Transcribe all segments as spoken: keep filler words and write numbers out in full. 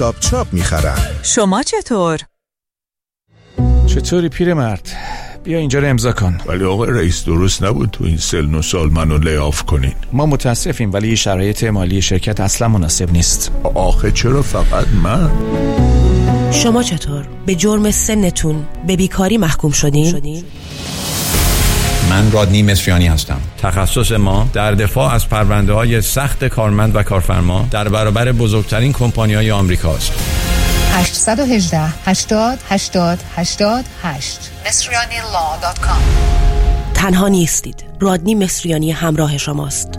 چاپ چاپ میخرن. شما چطور؟ چطوری پیرمرد؟ بیا اینجا رو امضا کن. ولی آقای رئیس درست نبود تو این سن و سال منو لیاف کنین. ما متاسفیم ولی شرایط مالی شرکت اصلا مناسب نیست. آخه چرا فقط من؟ شما چطور؟ به جرم سنتون به بیکاری محکوم شدین؟ من رادنی مصریانی هستم. تخصص ما در دفاع از پرونده‌های سخت کارمند و کارفرما در برابر بزرگترین کمپانی‌های آمریکاست. هشت یک هشت هشتاد هشتاد هشتاد هشت مصریانی لا دات کام. تنها نیستید. رادنی مصریانی همراه شماست.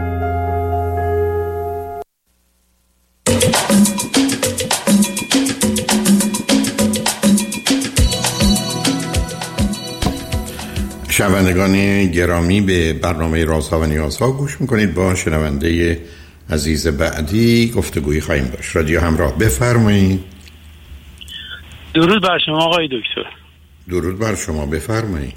شنوندگان گرامی، به برنامه رازها و نیازها گوش میکنید. با شنونده عزیز بعدی گفتگویی خواهیم داشت. رادیو همراه، بفرمایید. درود بر شما آقای دکتر. درود بر شما، بفرمایید.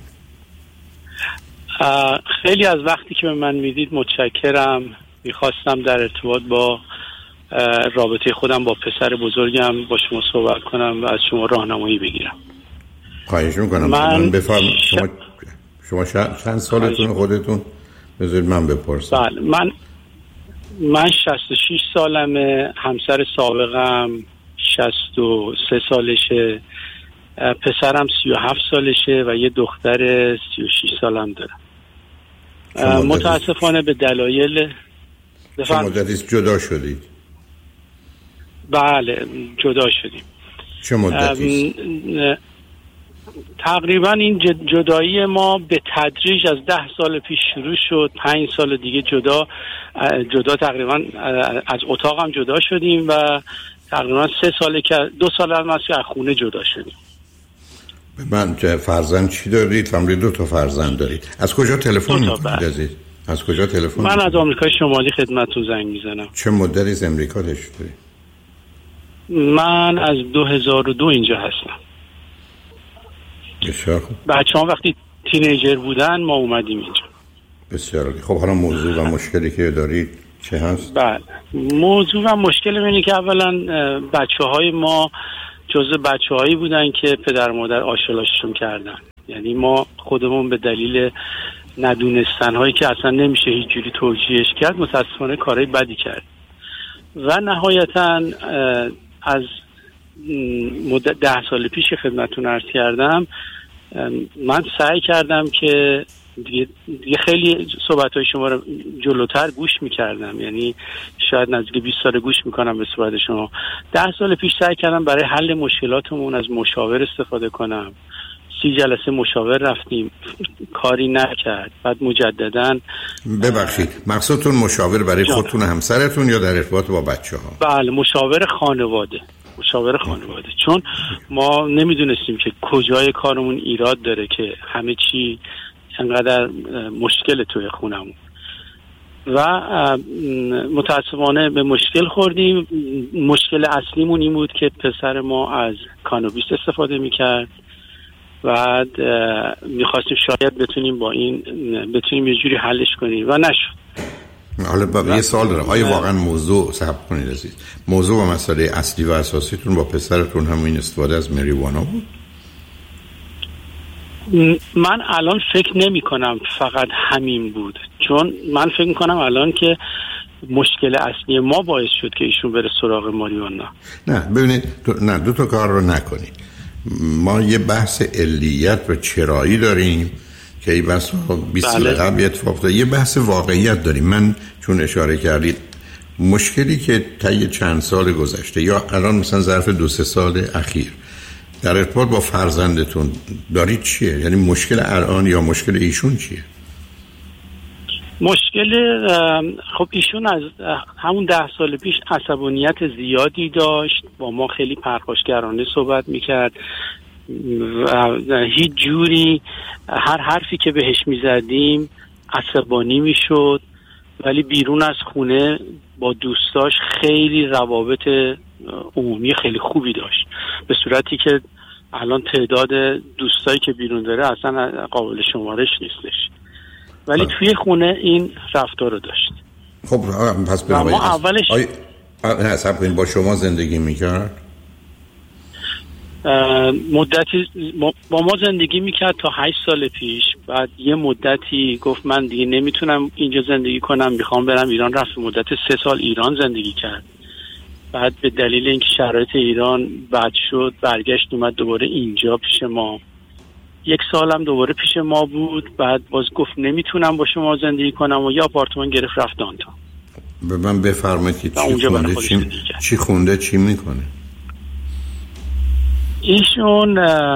خیلی از وقتی که به من میدید متشکرم. میخواستم در ارتباط با رابطه خودم با پسر بزرگم با شما صحبت کنم و از شما راهنمایی بگیرم. خواهش میکنم. من, من بفرمایید. ش... شما شما چند سالتون خودتون؟ بذارید من بپرسم. بله، من من شصت و شش سالمه. همسر سابقم شصت و سه سالشه. پسرم سی و هفت سالشه و یه دختر سی و شش سالم دارم. متاسفانه به دلایل چه مدتی جدا شدید؟ بله، جدا شدیم. چه مدتی؟ تقریبا این جدایی ما به تدریج از ده سال پیش شروع شد. پنج سال دیگه جدا جدا تقریبا از اتاقم جدا شدیم و تقریبا سه ساله که دو سال هم از خونه جدا شدیم. من فرزند چی دارید؟ فهمیدید دو تا فرزند دارید. از کجا تلفن می‌کنید عزیز؟ از کجا تلفن؟ من از آمریکای شمالی خدمتتون زنگ میزنم. چه مدتی از امریکا تشریف دارید؟ من از دو هزار و دو اینجا هستم. بسیار خوب. بچه‌ها وقتی تینیجر بودن ما اومدیم اینجا. بسیار خوب. خب حالا موضوع و مشکلی که دارید چه هست؟ بله، موضوع و مشکل اینه که اولا بچه‌های ما جزء بچه‌هایی بودن که پدر مادر آشلاششون کردن. یعنی ما خودمون به دلیل ندونستن هایی که اصلا نمیشه هیچ جوری توجیهش کرد متاسفانه کارهای بدی کرد و نهایتاً از مدت ده سال پیش خدمتتون عرض کردم من سعی کردم که دیگه, دیگه خیلی صحبت‌های شما رو جلوتر گوش می‌کردم. یعنی شاید نزدیک بیست سال گوش می‌کنم به صحبت شما. ده سال پیش سعی کردم برای حل مشکلاتمون از مشاور استفاده کنم. سی جلسه مشاور رفتیم، کاری نکرد. بعد مجدداً ببخشید، مقصودتون مشاور برای خودتون همسرتون یا در ارتباط با بچه‌ها؟ بله، مشاور خانواده. مشاور خانواده. چون ما نمیدونستیم که کجای کارمون ایراد داره که همه چی انقدر مشکل توی خونمون و متاسفانه به مشکل خوردیم. مشکل اصلیمون این بود که پسر ما از کانابیس استفاده میکرد. بعد میخواستیم شاید بتونیم با این بتونیم یه جوری حلش کنیم و نشد. حالا با یه سوال دارم، آیا واقعا موضوع صبر کنید عزیز، موضوع و مسئله اصلی و اساسیتون با پسرتون همین استفاده از مریوانا بود؟ من الان فکر نمی کنم فقط همین بود، چون من فکر می کنم الان که مشکل اصلی ما باعث شد که ایشون بره سراغ ماریوانا. نه ببینید دو... نه دو تا کار رو نکنید. ما یه بحث علیت و چرایی داریم که این بحث بیست سال قبل اتفاق افتاد. یه بحث واقعیت داریم. من چون اشاره کردید مشکلی که طی چند سال گذشته یا الان مثلا ظرف دو سه سال اخیر در ارتباط با فرزندتون دارید چیه؟ یعنی مشکل الان یا مشکل ایشون چیه؟ مشکل خب ایشون از همون ده سال پیش عصبانیت زیادی داشت، با ما خیلی پرخاشگرانه صحبت میکرد و هیچ جوری هر حرفی که بهش میزدیم عصبانی میشد، ولی بیرون از خونه با دوستاش خیلی روابط عمومی خیلی خوبی داشت، به صورتی که الان تعداد دوستایی که بیرون داره اصلا قابل شمارش نیستش، ولی توی خونه این رفتار رو داشت. خب پس ما اولش آی... نه صبر کنید، با شما زندگی میکرد؟ مدتی با ما زندگی میکرد تا هشت سال پیش. بعد یه مدتی گفت من دیگه نمیتونم اینجا زندگی کنم، میخوام برم ایران. رفت مدت سه سال ایران زندگی کرد. بعد به دلیل اینکه شرایط ایران بد شد برگشت اومد دوباره اینجا پیش ما. یک سالم دوباره پیش ما بود. بعد باز گفت نمیتونم با شما زندگی کنم و یا آپارتمان گرفت رفت دانتان. به من بفرمایید که چی خونده چی, چی خونده چی میکنه؟ ایشون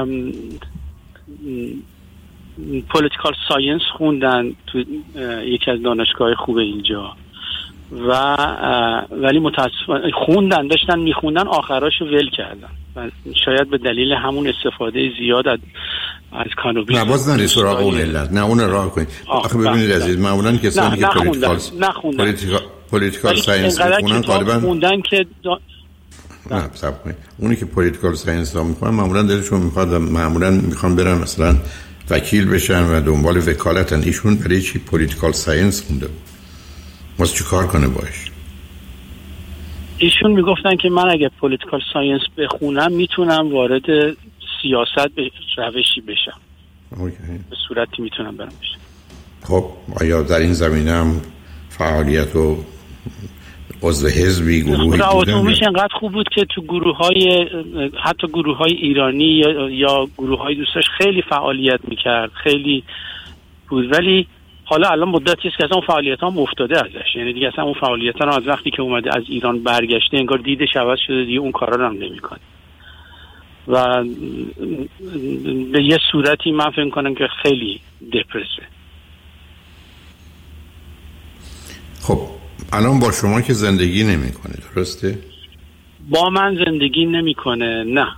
پولیتیکال ساینس خوندن تو یکی از دانشگاه خوب اینجا و ولی متاسفانه خوندن داشتن میخوندن آخراشو ول کردن و شاید به دلیل همون استفاده زیاد از از کانابیس. نه باز نری سراغ اون علت، نه اون راه کنید. آخه ببینید عزیز، معمولا کسانی که پولیتیکال پولیتیکال پولیتیکال ساینس میخونن غالبا خوندن که دا... نه صبر کنید، اونی که پولیتیکال ساینس ها میخونن معمولا دلشون میخواد و معمولا میخوان برن مثلا وکیل بشن و دنبال وکالتن. ایشون برای چی پولیتیکال ساینس خونده بود؟ واسه چی کار کنه باش؟ ایشون میگفتن که من اگه پولیتیکال ساینس بخونم میتونم وارد سیاست به روشی بشم. اوکی. به صورتی میتونم برم بشم. خب آیا در این زمینه هم فعالیت و عضو حزبی گروهی روابطش انقدر خوب بود که تو گروه‌های حتی گروه‌های ایرانی یا, یا گروه‌های دوستاش خیلی فعالیت میکرد، خیلی بود. ولی حالا الان مدتی است که اصلا اون فعالیت‌ها هم افتاده ازش، یعنی دیگه اصلا اون فعالیت‌ها رو از وقتی که اومده از ایران برگشته انگار دیدش عوض شده، دیگه اون کارا رو هم نمی‌کنه و به یه صورتی من فکر می‌کنم که خیلی دپرسه. خب الان با شما که زندگی نمی‌کنه، درسته؟ با من زندگی نمی‌کنه. نه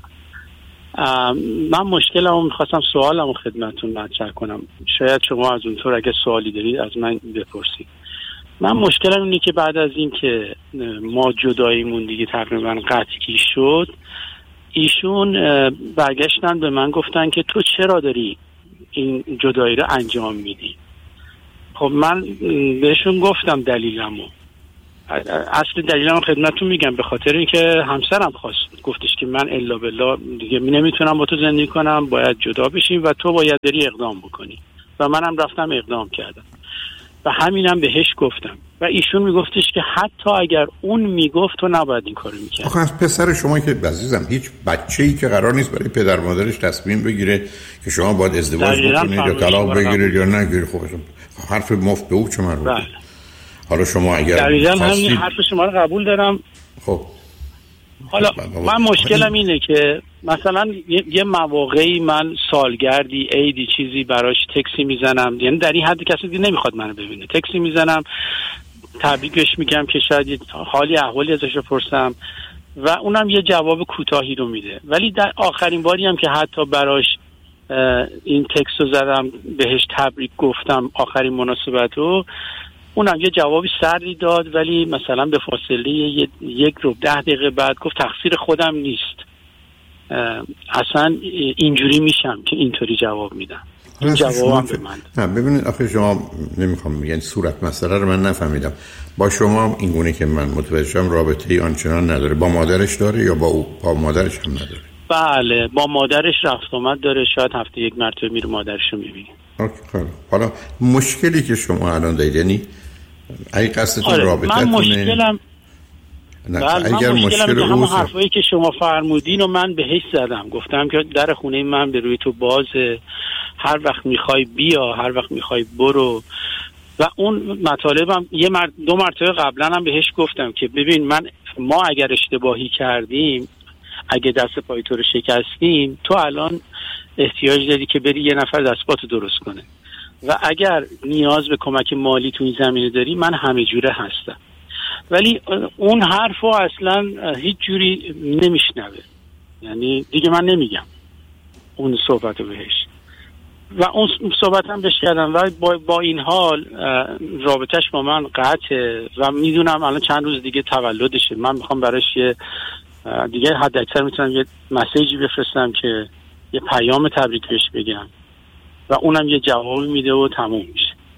من مشکلمو میخواستم سوالمو خدمتتون مطرح کنم، شاید شما از اونطور اگه سوالی دارید از من بپرسید. من مشکلم اینه که بعد از این که ما جداییمون دیگه تقریبا قطعی شد، ایشون برگشتن به من گفتن که تو چرا داری این جدایی رو انجام میدی؟ خب من بهشون گفتم دلیلمو. اصل دلیلم خدمتتون میگم، به خاطر اینکه همسرم خواست، گفتش که من الا بالله دیگه نمیتونم با تو زندگی کنم، باید جدا بشیم و تو باید بری اقدام بکنی. و منم رفتم اقدام کردم و همینم بهش گفتم و ایشون میگفتش که حتی اگر اون میگفت تو نباید این کارو میکرد. آخه از پسر شما که عزیزم هیچ بچه‌ای که قرار نیست برای پدر مادرش تصمیم بگیره که شما باید ازدواج بکنید یا طلاق بگیرید یا نگیرید. خب حرف مفت به او چه مربوطه؟ حالا شما اگر دقیقاً همین حرف شما رو قبول دارم. خب حالا من مشکلم اینه که مثلا یه مواقعی من سالگردی عیدی چیزی براش تکسی میزنم، یعنی در این حد کسی دیگه نمیخواد منو ببینه، تکسی میزنم تبریکش میگم که شاید حالی احوالی ازش بپرسم و اونم یه جواب کوتاهی رو میده. ولی در آخرین باری هم که حتی براش این تکست رو زدم بهش تبریک گفتم آخرین مناسبت رو، اونم یه جوابی سردی داد ولی مثلا به فاصله یک رو ده دقیقه بعد گفت تقصیر خودم نیست، اصلا اینجوری میشم که اینطوری جواب میدم. این جوابم به من. نه ببینید آخه شما نمیخوام یعنی صورت مسئله رو من نفهمیدم. با شما این گونه که من متوجه شدم رابطه ای آنچنان نداره. با مادرش داره یا با او با مادرش هم نداره؟ بله با مادرش رفت آمد داره، شاید هفته یک مرتبه میره مادرش رو میبینه. اوکی خب حالا مشکلی که شما الان دارید یعنی اگه قصدتون آره، رابطتونه من مشکلم نه بله اگر من مشکل که همون او حرفایی که شما فرمودین و من بهش زدم، گفتم که در خونه من به روی تو بازه، هر وقت میخوای بیا، هر وقت میخوای برو. و اون مطالبم یه مرد دو مرتبه قبلا هم بهش گفتم که ببین من ما اگر اشتباهی کردیم، اگه دست پای تو رو شکستیم، تو الان احتیاج داری که بری یه نفر دستپاتو درست کنه و اگر نیاز به کمک مالی تو این زمینه داری من همه جوره هستم. ولی اون حرفو اصلا هیچ جوری نمیشنوه، یعنی دیگه من نمیگم اون صحبتو بهش و اون صحبت هم بهش کردم و با, با این حال رابطش با من قطعه و میدونم الان چند روز دیگه تولدشه، من میخوام براش یه دیگه حد اکثر میتونم یه مسیجی بفرستم که یه پیام تبریک بهش بگم و اونم یه جوابی میده و تموم میشه.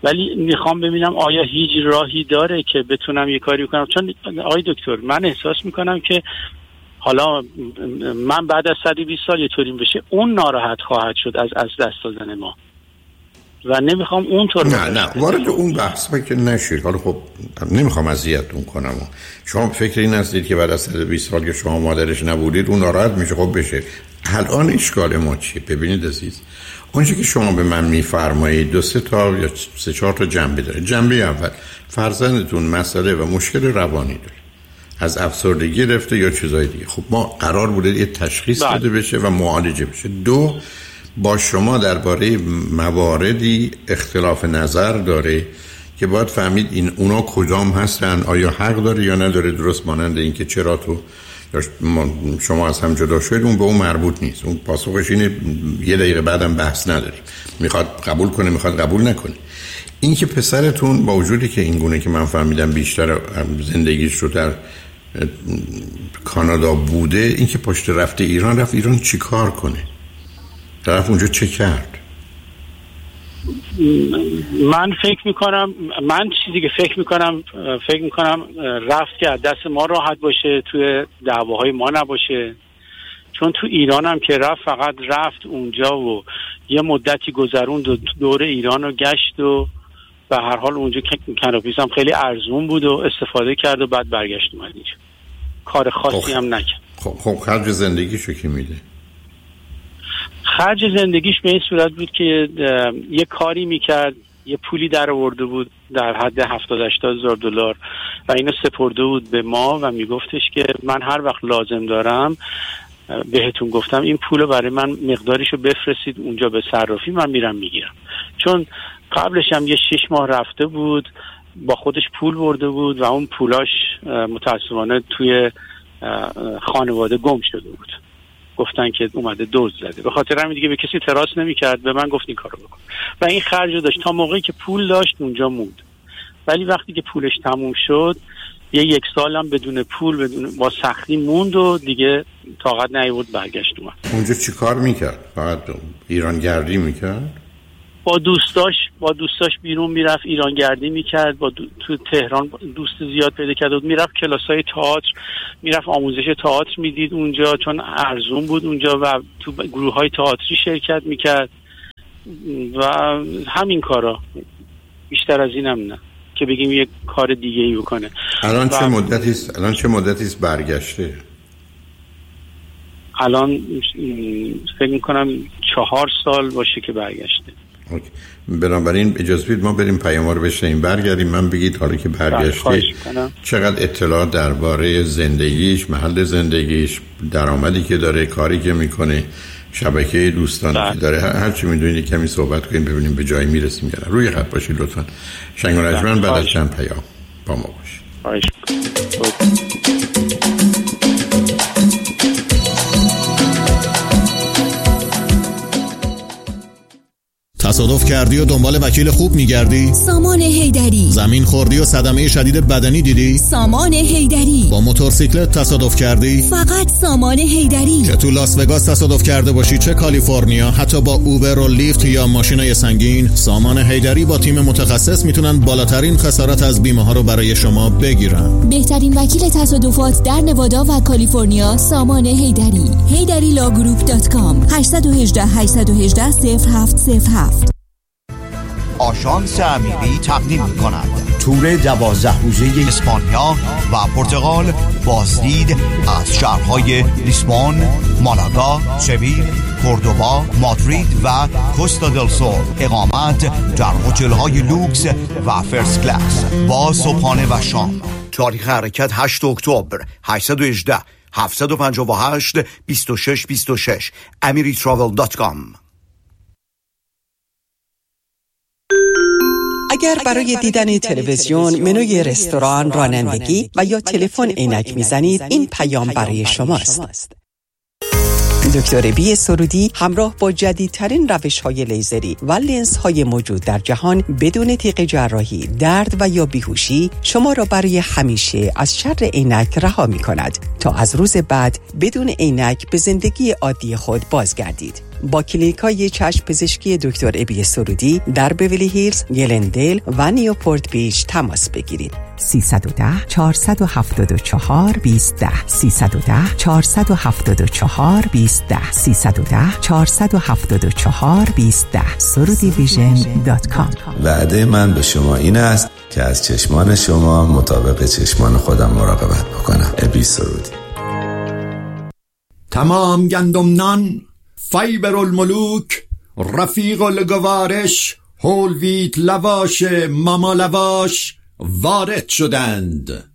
ولی میخوام ببینم آیا هیچ راهی داره که بتونم یه کاری کنم. چون آقای دکتر من احساس میکنم که حالا من بعد از صد و بیست سال یه طوری بشه اون ناراحت خواهد شد از از دست دادن ما و نمیخوام اونطور. نه نه وارد اون بحث که نشید. حالا خب نمیخوام اذیتتون کنم. شما فکر این هستید که بعد از صد و بیست سال که شما مادرش نبودید اون ناراحت میشه. خب بشه. الان اشکال ما چیه؟ ببینید عزیز، اونچه که شما به من میفرمایید دو سه تا یا سه چهار تا جنبه داره. جنبه اول، فرزندتون مسئله و مشکل روانی داره، از افسردگی گرفته یا چیزای دیگه. خب ما قرار بوده یه تشخیص داده بشه و معالجه بشه. دو، با شما درباره مواردی اختلاف نظر داره که باید فهمید این اونا کدام هستن، آیا حق داره یا نداره. درست مانند این که چرا تو شما از هم جدا شدید، اون به اون مربوط نیست. اون پاسخش اینه یه دقیقه بعدم بحث نداریم، میخواد قبول کنه میخواد قبول نکنه. این که پسرتون با وجودی که این گونه که من فهمیدم بیشتر زندگیش رو در کانادا بوده، این که پشت رفته ایران، رفت ایران چی کار کنه؟ طرف اونجا چه کرد؟ من فکر میکنم من چیزی که فکر میکنم فکر میکنم رفت که دست ما راحت باشه، توی دعواهای ما نباشه. چون تو ایران هم که رفت فقط رفت اونجا و یه مدتی گذروند و دور ایران رو گشت و به هر حال اونجا کناپیس هم خیلی ارزون بود و استفاده کرد و بعد برگشت اومد اینجا. کار خاصی خب. هم نکرد. خب خب خرج زندگیشو کی میده؟ خرج زندگیش به این صورت بود که یه کاری میکرد، یه پولی در آورده بود در حد هفتاد هشتاد هزار دلار و اینو سپرده بود به ما و میگفتش که من هر وقت لازم دارم بهتون گفتم این پولو برای من مقداریشو بفرستید اونجا به صرافی، من میرم میگیرم. چون قبلش هم یه شش ماه رفته بود، با خودش پول برده بود و اون پولاش متاسفانه توی خانواده گم شده بود. گفتن که اومده دزد زده. به خاطر همین دیگه به کسی تراس نمی‌کرد، به من گفت این کارو بکن. و این خرجو داشت تا موقعی که پول داشت اونجا موند. ولی وقتی که پولش تموم شد، یه یک سالم بدون پول بدون با سختی موند و دیگه طاقت نیاورد برگشت اومد. اونجا چی کار می‌کرد؟ فقط ایران گردی می‌کرد؟ با دوستاش با دوستاش بیرون میرفت ایران گردی میکرد. با دو... تو تهران دوست زیاد پیدا کرده بود، میرفت کلاسای تئاتر، میرفت آموزش تئاتر میدید اونجا چون ارزون بود اونجا و تو گروه‌های تئاتری شرکت میکرد و همین کارا. بیشتر از اینم نه که بگیم یک کار دیگه ای بکنه. الان چه مدتی است الان چه مدتی است برگشته؟ الان فکر میکنم چهار سال باشه که برگشته. اوکی. بنابراین اجازه بدید ما بریم پیام رو بشنویم، برگردیم من بگید حالا که برگشته چقدر اطلاعات درباره زندگیش، محل زندگیش، درآمدی که داره، کاری که میکنه، شبکه دوستانی که داره، هر چی میدونید کمی صحبت کنیم ببینیم به جایی میرسیم یا نه. روی خط باشید لطفاً. شنگ و رجمن بعد از چند پیام با ما باشید. تصادف کردی و دنبال وکیل خوب میگردی؟ سامان حیدری. زمین خوردی و صدمه شدید بدنی دیدی؟ سامان حیدری. با موتورسیکلت تصادف کردی؟ فقط سامان حیدری. چه تو لاس وگاس تصادف کرده باشی چه کالیفرنیا، حتی با اوبر و لیفت یا ماشینای سنگین، سامان حیدری با تیم متخصص میتونن بالاترین خسارت از بیمه ها رو برای شما بگیرن. بهترین وکیل تصادفات در نوادا و کالیفرنیا سامان حیدری. حیدری لاگروپ دات کام هشت یک هشت هشت یک هشت صفر هفت صفر هفت. آژانس امیری تقدیم می‌کند تور دوازده روزه اسپانیا و پرتغال، بازدید از شهرهای لیسبون، مالاگا، سویل، کوردوبا، مادرید و کوستا دل سول. اقامت در هتل‌های لوکس و فرست کلاس با صبحانه و شام. تاریخ حرکت هشت اکتبر. هشت یک هشت هفت پنج هشت دو شش دو شش امری تراول دات کام. اگر برای دیدن تلویزیون، منوی رستوران، رانندگی و یا تلفن عینک میزنید، این پیام برای شماست. دکتر بی سرودی همراه با جدیدترین روش‌های لیزری و لنزهای موجود در جهان بدون تیغ جراحی، درد و یا بیهوشی شما را برای همیشه از شر عینک رها می‌کند تا از روز بعد بدون عینک به زندگی عادی خود بازگردید. با کلینیک‌های چشم پزشکی دکتر ابی سرودی در بیولی هیلز، گلندل و نیوپورت بیچ تماس بگیرید. سیصد و ده چهارصد و هفتاد و چهار بیست ده سیصد و ده چهارصد و هفتاد و چهار بیست ده سیصد و ده چهارصد و هفتاد و چهار بیست ده سرودی ویژن دات کام. وعده من به شما این است که از چشمان شما مطابق چشمان خودم مراقبت بکنم. ابی سرودی. تمام گندم نان، فیبر الملوک، رفیق الگوارش، هول ویت لواش، ماما لواش وارد شدند.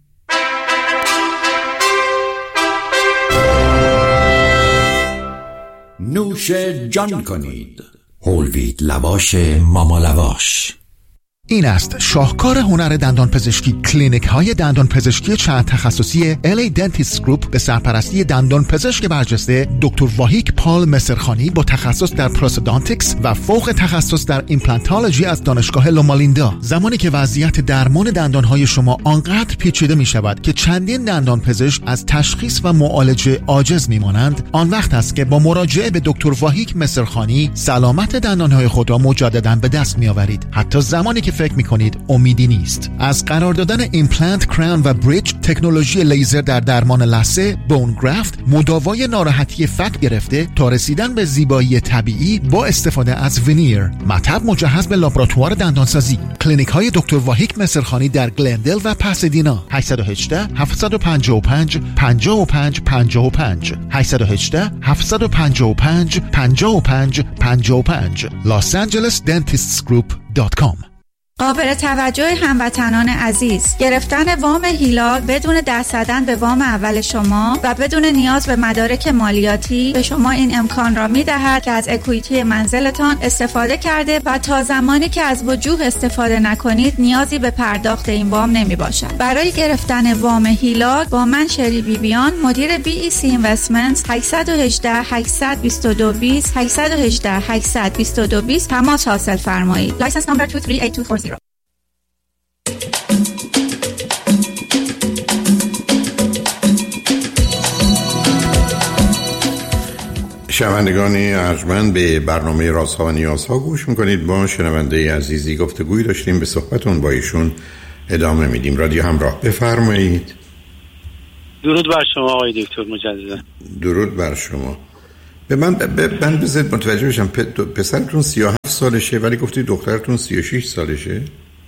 نوش جان کنید. هول ویت لواش، ماما لواش. این است شاهکار هنر دندان پزشکی. کلینیک های دندان پزشکی چند تخصصی ال ای Dentist Group به سرپرستی دندان پزشک برجسته دکتر واهیک پال مصرخانی با تخصص در پروستودانتیکس و فوق تخصص در ایمپلانتولوژی از دانشگاه لومالیندا. زمانی که وضعیت درمان دندان های شما آنقدر پیچیده می شود که چندین دندان پزشک از تشخیص و معالجه عاجز می مانند، آن وقت است که با مراجعه به دکتر واهیک مصرخانی سلامت دندان های خود را مجددا به دست می آورید، حتی زمانی که فکر میکنید امیدی نیست. از قرار دادن ایمپلنت، کراون و بریج، تکنولوژی لیزر در درمان لثه، بون گرافت، مداوای ناراحتی فک گرفته تا رسیدن به زیبایی طبیعی با استفاده از وینیر، مطب مجهز به لابراتوار دندانسازی. کلینیک های دکتر واهیک مصرخانی در گلندل و پاسادینا. هشت یک هشت هفت پنج پنج پنج پنج پنج پنج هشت یک هشت هفت پنج پنج پنج پنج پنج پنج لاس آنجلس دنتیستس گروپ دات کام. قابل توجه هموطنان عزیز، گرفتن وام هیلال بدون دست زدن به وام اول شما و بدون نیاز به مدارک مالیاتی به شما این امکان را می‌دهد که از اکوئیتی منزلتان استفاده کرده و تا زمانی که از وجوه استفاده نکنید نیازی به پرداخت این وام نمی‌باشد. برای گرفتن وام هیلال با من شری بیبیان، مدیر بی ای سی اینوستمنتس، هشت یک هشت هشت دو دو بیست هشت یک هشت هشت دو دو بیست تماس حاصل فرمایید. لایسنس نمبر دو سه هشت دو چهار صفر. شنوندگانی ارجمند به برنامه رازها و نیازها گوش میکنید. با شنونده عزیزی گفتگویی داشتیم، به صحبتون با ایشون ادامه میدیم. رادیو همراه، بفرمایید. درود بر شما آقای دکتر مجددا. درود بر شما. به من به من بذارید متوجه بشم، پسرتون سی و هفت سالشه ولی گفتید دخترتون سی و شش سالشه؟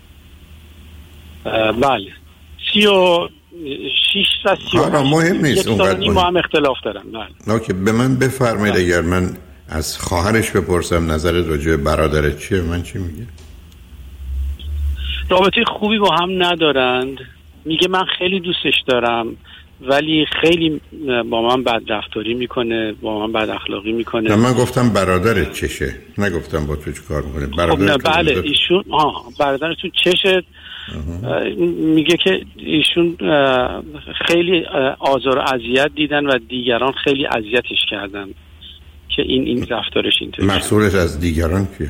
بله، سی و شش تا سی و هشت. مهم نیست اونقدر. ما هم اختلاف دارم. بله. اوکی، به من بفرمایید اگر من از خواهرش بپرسم نظرت راجع به برادرت چیه، من چی میگه؟ رابطه خوبی با هم ندارند. میگه من خیلی دوستش دارم ولی خیلی با من بد رفتاری میکنه، با من بد اخلاقی میکنه. نه، من گفتم برادرت چشه، نگفتم با تو چه کار میکنه. برادرت خب بله دو... ایشون آه برادرتون چشه. میگه که ایشون خیلی آزار و اذیت دیدن و دیگران خیلی اذیتش کردن که این این رفتارش اینطوری. مسئولش از دیگران کیه؟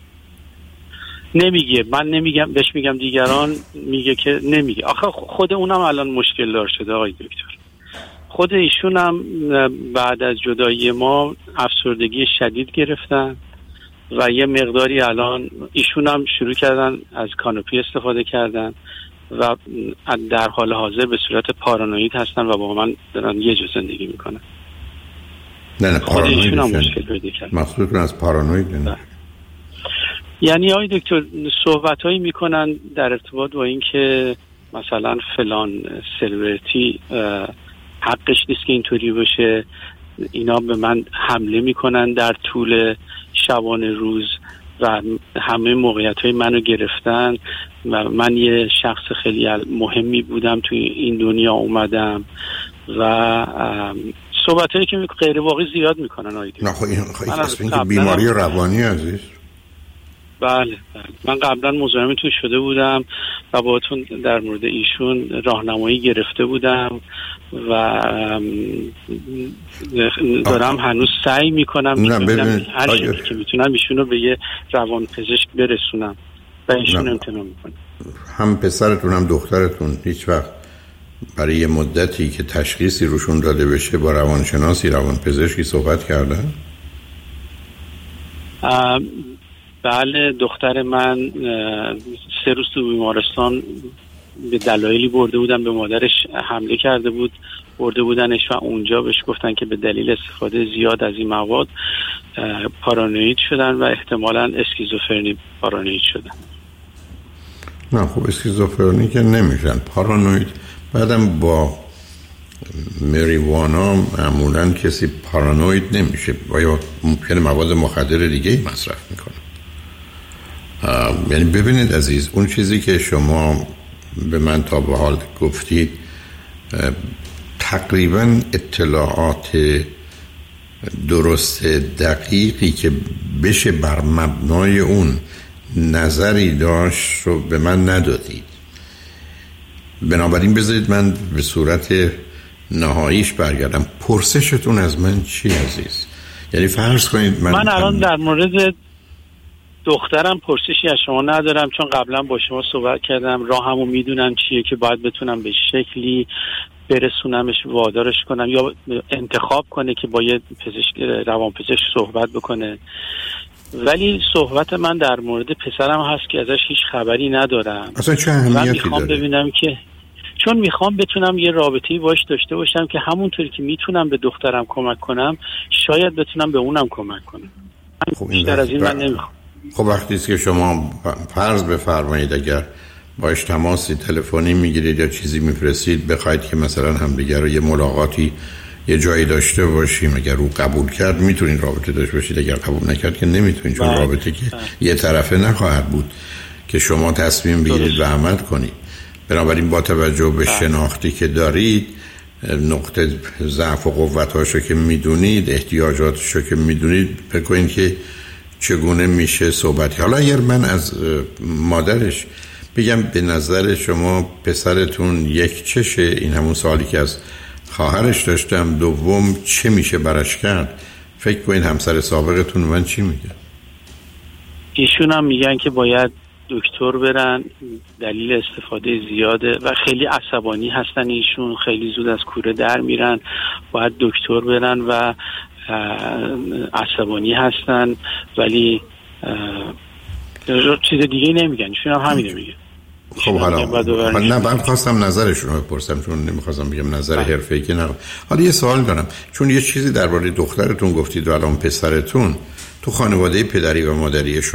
نمیگه، من نمیگم، بهش میگم دیگران، میگه که نمیگه. آخه خود اونم الان مشکل دار شده آقای دکتر. خود ایشون هم بعد از جدایی ما افسردگی شدید گرفتن و یه مقداری الان ایشون هم شروع کردن از کانوپی استفاده کردن و در حال حاضر به صورت پارانوید هستن و با من دارن یه جا زندگی میکنن. نه نه، پارانوید ایشون هم مشکل پیدا کرد. مقصودتون از پارانوید نه؟ یعنی آقای دکتر صحبتایی میکنن در ارتباط با این که مثلا فلان سلبریتی حقش نیست که اینطوری باشه. اینا به من حمله میکنن در طول شبانه روز و همه موقعیت‌های منو گرفتن و من یه شخص خیلی مهمی بودم توی این دنیا اومدم و صحبتایی که غیر واقعی زیاد میکنن آقای دکتر. نه خب این خیلی که بیماری روانی عزیز. بله بله، من قبلا مزاحمتون شده بودم و باهاتون در مورد ایشون راهنمایی گرفته بودم و دارم آه. هنوز سعی میکنم هر چیزی که میتونم ایشونو به یه روان پزشک برسونم و ایشون امتناع میکنم. هم پسرتون هم دخترتون هیچ وقت برای یه مدتی که تشخیصی روشون داده بشه با روانشناسی، روان پزشکی صحبت کردن؟ بله، دختر من سه روز تو بیمارستان به دلایلی برده بودن، به مادرش حمله کرده بود، برده بودنش و اونجا بهش گفتن که به دلیل استفاده زیاد از این مواد پارانوید شدن و احتمالاً اسکیزوفرنی پارانوید شدن. نه خب اسکیزوفرنی که نمیشن، پارانوید. بعدم با مریوانا معمولاً کسی پارانوید نمیشه، یا ممکنه مواد مخدر دیگه مصرف میکنه. یعنی ببینید عزیز، اون چیزی که شما به من تا به حال گفتید تقریباً اطلاعات درست دقیقی که بشه بر مبنای اون نظری داشت رو به من ندادید. بنابراین بذارید من به صورت نهاییش برگردم. پرسشتون از من چی عزیز؟ یعنی فرض کنید من من الان در مورد دخترم پرسشی از شما ندارم، چون قبلا با شما صحبت کردم، راهمو میدونم چیه که باید بتونم به شکلی برسونمش، وادارش کنم یا انتخاب کنه که با یه پزشک روانپزشک صحبت بکنه. ولی صحبت من در مورد پسرم هست که ازش هیچ خبری ندارم. اصلا چه اهمیتی میخوام داره؟ ببینم که چون میخوام بتونم یه رابطه‌ای باش داشته باشم که همونطوری که میتونم به دخترم کمک کنم شاید بتونم به اونم کمک کنم. خب بیشتر از این من نمیخوام. خب وقتی است که شما فرض بفرمایید اگر باش تماسی تلفنی میگیرید یا چیزی میفرستید، بخواید که مثلا همدیگر رو یه ملاقاتی یه جایی داشته باشیم، اگر او قبول کرد میتونید رابطه داشته باشید، اگر قبول نکرد که نمیتونید، چون رابطه که یه طرفه نخواهد بود که شما تصمیم بگیرید و عمل کنید. بنابراین با توجه به شناختی که دارید، نقطه ضعف و قوتاشو که میدونید، احتیاجاتشو که میدونید، فکر کنید که چگونه میشه صحبتی. حالا اگر من از مادرش بگم به نظر شما پسرتون یک چشه، این همون سوالی که از خواهرش داشتم، دوم چه میشه براش کرد، فکر کنید همسر سابقتون من چی میگه؟ ایشون هم میگن که باید دکتر برن، دلیل استفاده زیاده و خیلی عصبانی هستن ایشون، خیلی زود از کوره در میرن، باید دکتر برن و عصبانی هستن، ولی چیز دیگه نمیگن، ایشون هم همینه میگه. خب حالا نه، من خواستم نظرشون رو بپرسم، چون نمیخواستم بگم نظر حرفه‌ای که نه. حالا یه سوال دارم، چون یه چیزی درباره دخترتون گفتید و الان پسرتون، تو خانواده پدری و مادری